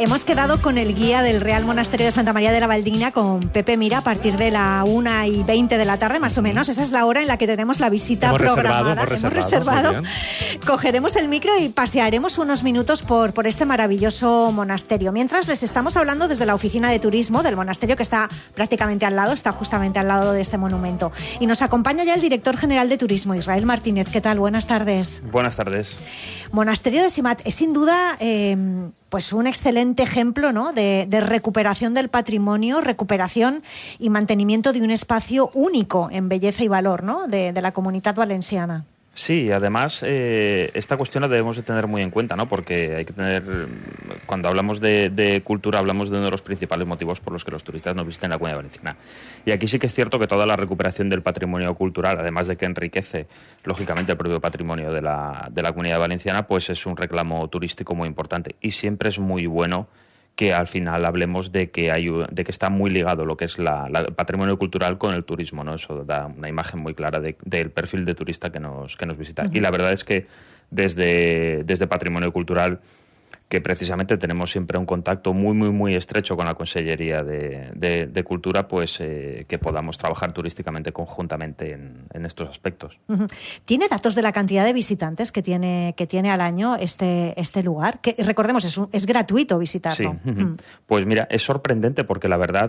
Hemos quedado con el guía del Real Monasterio de Santa María de la Valdina, con Pepe Mira, a partir de la 1:20 de la tarde, más o menos. Esa es la hora en la que tenemos la visita programada. Hemos reservado. Cogeremos el micro y pasearemos unos minutos por este maravilloso monasterio. Mientras les estamos hablando desde la oficina de turismo del monasterio, que está prácticamente al lado, está justamente al lado de este monumento. Y nos acompaña ya el director general de turismo, Israel Martínez. ¿Qué tal? Buenas tardes. Buenas tardes. Monasterio de Simat es sin duda pues un excelente ejemplo, ¿no?, de recuperación del patrimonio, recuperación y mantenimiento de un espacio único en belleza y valor, ¿no?, de la Comunitat Valenciana. Sí, además esta cuestión la debemos de tener muy en cuenta, ¿no? Porque hay que tener, cuando hablamos de cultura, hablamos de uno de los principales motivos por los que los turistas nos visiten la Comunidad Valenciana. Y aquí sí que es cierto que toda la recuperación del patrimonio cultural, además de que enriquece lógicamente el propio patrimonio de la Comunidad Valenciana, pues es un reclamo turístico muy importante. Y siempre es muy bueno que al final hablemos de que está muy ligado lo que es el patrimonio cultural con el turismo, ¿no? Eso da una imagen muy clara del perfil de turista que nos visita. Y la verdad es que desde Patrimonio Cultural, que precisamente tenemos siempre un contacto muy, muy, muy estrecho con la Consellería de Cultura, pues que podamos trabajar turísticamente conjuntamente en estos aspectos. ¿Tiene datos de la cantidad de visitantes que tiene al año este lugar? Que recordemos, es gratuito visitarlo. Sí. Pues mira, es sorprendente porque la verdad,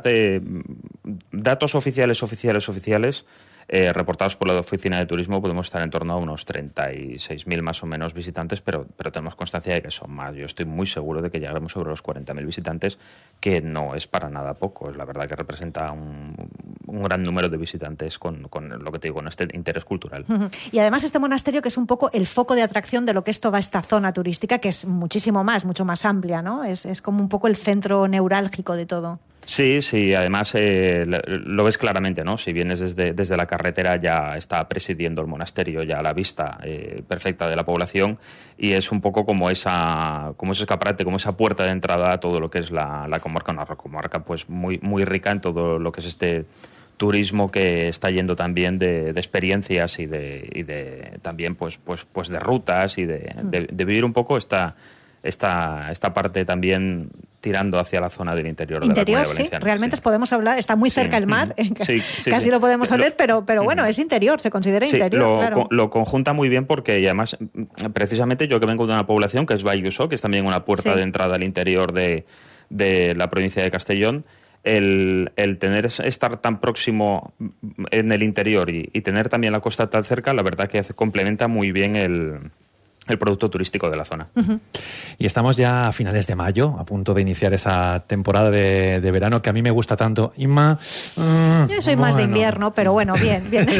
datos oficiales, reportados por la Oficina de Turismo, podemos estar en torno a unos 36.000 más o menos visitantes, pero tenemos constancia de que son más. Yo estoy muy seguro de que llegaremos sobre los 40.000 visitantes, que no es para nada poco. Es la verdad que representa un gran número de visitantes con lo que te digo, con este interés cultural. Y además este monasterio, que es un poco el foco de atracción de lo que es toda esta zona turística, que es mucho más amplia, ¿no? Es como un poco el centro neurálgico de todo. Sí, además lo ves claramente, ¿no? Si vienes desde la carretera, ya está presidiendo el monasterio, ya a la vista perfecta de la población, y es un poco como ese escaparate, como esa puerta de entrada a todo lo que es la comarca, una comarca pues muy, muy rica en todo lo que es este turismo que está yendo también de experiencias y de también pues de rutas y de vivir un poco esta parte también tirando hacia la zona del interior de la Comunidad Valenciana. Sí, realmente podemos hablar, está muy cerca el mar, casi lo podemos oler, pero bueno, es interior, se considera interior, claro. Lo conjunta muy bien porque, y además, precisamente yo que vengo de una población que es Vallúso, que es también una puerta de entrada al interior de la provincia de Castellón, el estar tan próximo en el interior y tener también la costa tan cerca, la verdad que complementa muy bien el producto turístico de la zona. Y estamos ya a finales de mayo, a punto de iniciar esa temporada de verano que a mí me gusta tanto. Inma, yo soy más de invierno, pero bueno, bien.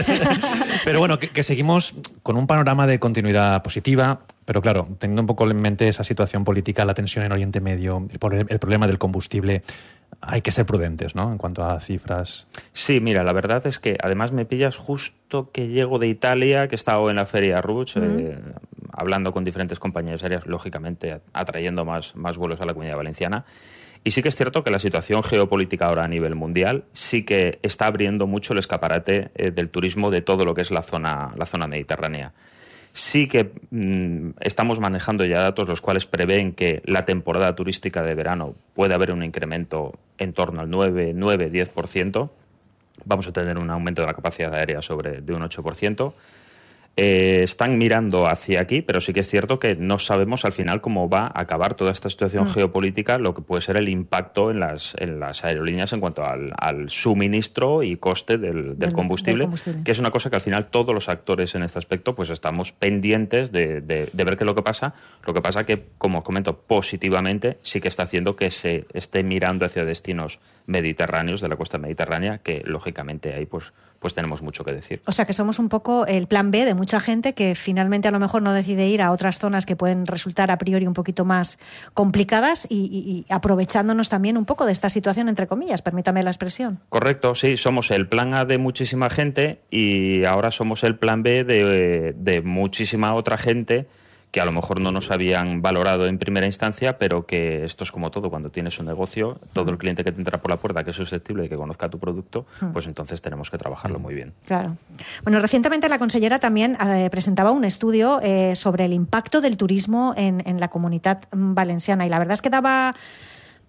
Pero bueno, que seguimos con un panorama de continuidad positiva, pero claro, teniendo un poco en mente esa situación política, la tensión en Oriente Medio, el problema del combustible, hay que ser prudentes, ¿no?, en cuanto a cifras. Sí, mira, la verdad es que además me pillas justo que llego de Italia, que he estado en la Feria Rouge, hablando con diferentes compañías aéreas, lógicamente atrayendo más vuelos a la Comunidad Valenciana. Y sí que es cierto que la situación geopolítica ahora a nivel mundial sí que está abriendo mucho el escaparate del turismo de todo lo que es la zona mediterránea. Sí que estamos manejando ya datos los cuales prevén que la temporada turística de verano puede haber un incremento en torno al 9-10%. Vamos a tener un aumento de la capacidad aérea de un 8%. Están mirando hacia aquí, pero sí que es cierto que no sabemos al final cómo va a acabar toda esta situación geopolítica, lo que puede ser el impacto en las aerolíneas en cuanto al suministro y coste del combustible, que es una cosa que al final todos los actores en este aspecto pues estamos pendientes de ver qué es lo que pasa. Lo que pasa que, como os comento, positivamente sí que está haciendo que se esté mirando hacia destinos mediterráneos, de la costa mediterránea, que lógicamente ahí pues tenemos mucho que decir. O sea que somos un poco el plan B de mucha gente que finalmente a lo mejor no decide ir a otras zonas que pueden resultar a priori un poquito más complicadas y aprovechándonos también un poco de esta situación, entre comillas, permítame la expresión. Correcto, sí, somos el plan A de muchísima gente y ahora somos el plan B de muchísima otra gente que a lo mejor no nos habían valorado en primera instancia, pero que esto es como todo, cuando tienes un negocio, todo el cliente que te entra por la puerta, que es susceptible de que conozca tu producto, pues entonces tenemos que trabajarlo muy bien. Claro. Bueno, recientemente la consellera también presentaba un estudio sobre el impacto del turismo en la Comunitat Valenciana, y la verdad es que daba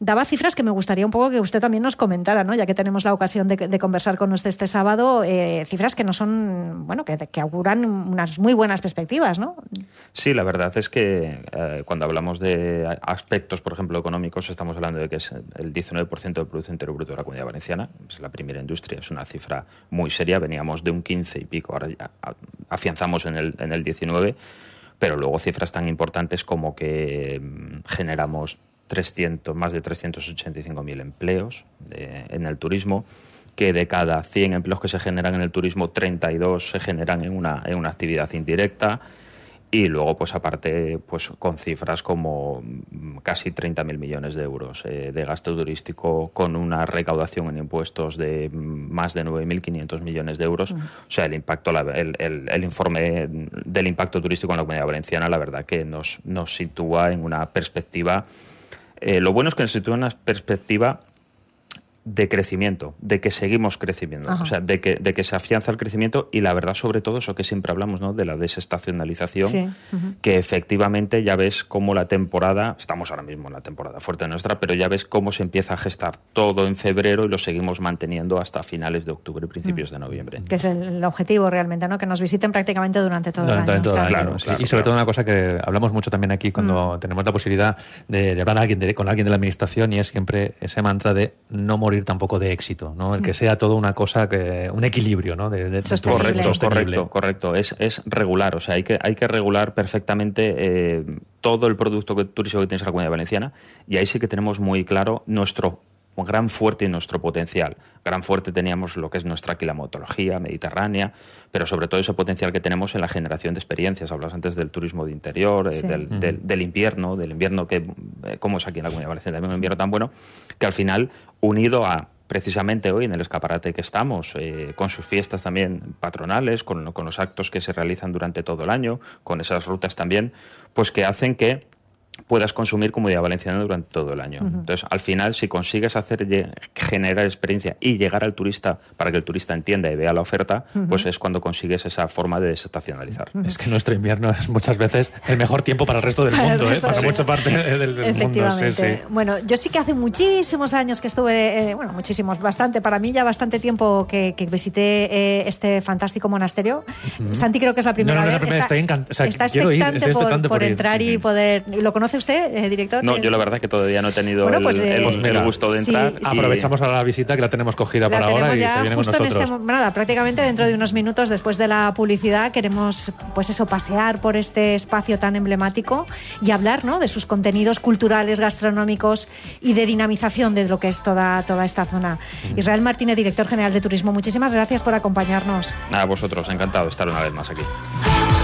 daba cifras que me gustaría un poco que usted también nos comentara, ¿no? Ya que tenemos la ocasión de conversar con usted este sábado, cifras que no son, bueno, que auguran unas muy buenas perspectivas, ¿no? Sí, la verdad es que cuando hablamos de aspectos, por ejemplo, económicos, estamos hablando de que es el 19% del Producto Interior Bruto de la Comunidad Valenciana. Es la primera industria, es una cifra muy seria. Veníamos de un 15 y pico, ahora ya afianzamos en el 19, pero luego cifras tan importantes como que generamos más de 385.000 empleos en el turismo, que de cada 100 empleos que se generan en el turismo, 32 se generan en una actividad indirecta, y luego, pues aparte, pues con cifras como casi 30.000 millones de euros de gasto turístico, con una recaudación en impuestos de más de 9.500 millones de euros. O sea, el impacto, el informe del impacto turístico en la Comunidad Valenciana, la verdad que nos sitúa en una perspectiva. Lo bueno es que nos sitúa en una perspectiva de crecimiento, de que seguimos creciendo, o sea, de que se afianza el crecimiento, y la verdad, sobre todo, eso que siempre hablamos, ¿no?, de la desestacionalización, sí. Que efectivamente ya ves cómo la temporada, estamos ahora mismo en la temporada fuerte nuestra, pero ya ves cómo se empieza a gestar todo en febrero y lo seguimos manteniendo hasta finales de octubre, principios de noviembre. Que es el objetivo realmente, ¿no?, que nos visiten prácticamente durante todo el año. Claro, y sobre todo una cosa que hablamos mucho también aquí cuando tenemos la posibilidad de hablar con alguien de la administración, y es siempre ese mantra de no morir tampoco de éxito, ¿no? El que sea todo una cosa, un equilibrio, ¿no? Correcto. Es regular, o sea, hay que regular perfectamente todo el producto turístico que tiene la Comunidad Valenciana, y ahí sí que tenemos muy claro nuestro gran fuerte y nuestro potencial. Gran fuerte teníamos lo que es nuestra climatología mediterránea, pero sobre todo ese potencial que tenemos en la generación de experiencias. Hablas antes del turismo de interior, sí. del invierno que como es aquí en la Comunidad Valenciana, también un invierno tan bueno, que al final, unido a precisamente hoy en el escaparate que estamos, con sus fiestas también patronales, con los actos que se realizan durante todo el año, con esas rutas también, pues que hacen que puedas consumir Comunidad Valenciana durante todo el año. Entonces, al final, si consigues generar experiencia y llegar al turista para que el turista entienda y vea la oferta, pues es cuando consigues esa forma de desestacionalizar. Es que nuestro invierno es muchas veces el mejor tiempo para el resto del mundo, para mucha parte del mundo. Efectivamente. Sí. Bueno, yo sí que hace muchísimos años que estuve, bastante, para mí ya bastante tiempo que visité este fantástico monasterio. Santi, creo que es la primera vez. Estoy encantado. O sea, está expectante por entrar y poder... ¿Lo conoce usted, director? No, yo la verdad que todavía no he tenido el gusto de entrar. Sí. Aprovechamos ahora la visita, que la tenemos cogida para ahora y se viene con nosotros. Prácticamente dentro de unos minutos después de la publicidad queremos, pues eso, pasear por este espacio tan emblemático y hablar, ¿no?, de sus contenidos culturales, gastronómicos y de dinamización de lo que es toda esta zona. Israel Martínez, director general de Turismo, muchísimas gracias por acompañarnos. A vosotros, encantado de estar una vez más aquí.